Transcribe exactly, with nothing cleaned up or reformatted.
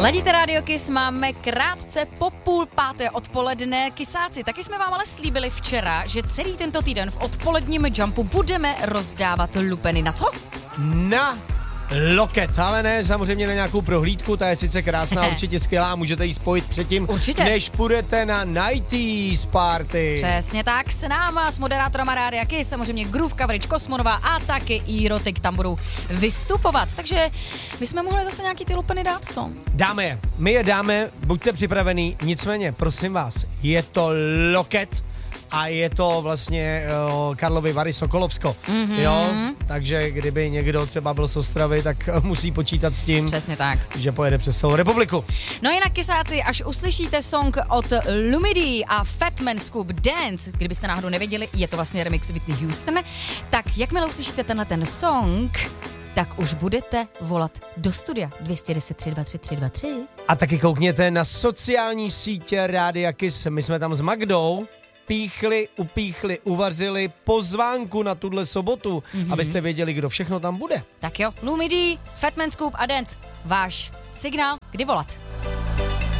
Ladíte Radio Kiss, máme krátce po půl páté odpoledne. Kysáci, taky jsme vám ale slíbili včera, že celý tento týden v odpoledním jumpu budeme rozdávat lupeny. Na co? Na loket, ale ne samozřejmě na nějakou prohlídku, ta je sice krásná, určitě skvělá, můžete ji spojit předtím, určitě. Než půjdete na nineties party. Přesně tak, s náma, s moderátorama Rádia Kiss, samozřejmě Groove Coverage, Kosmonova a taky Erotic tam budou vystupovat. Takže my jsme mohli zase nějaký ty lupeny dát, co? Dáme je, my je dáme, buďte připravený, nicméně, prosím vás, je to loket, a je to vlastně uh, Karlovy Vary Sokolovsko, mm-hmm. jo, takže kdyby někdo třeba byl z Ostravy, tak musí počítat s tím, přesně tak, že pojede přes celou republiku. No jinak kysáci, až uslyšíte song od Lumidee a Fatman Scoop Dance, kdybyste náhodou nevěděli, je to vlastně remix Whitney Houston, tak jakmile uslyšíte tenhle ten song, tak už budete volat do studia dvě jedna nula tři dva tři tři dva tři. A taky koukněte na sociální sítě Rádia Kiss, my jsme tam s Magdou píchli, upíchli, uvařili pozvánku na tuhle sobotu, mm-hmm. abyste věděli, kdo všechno tam bude. Tak jo, Lumidee, Fatman Scoop a Dance, váš signál, kdy volat.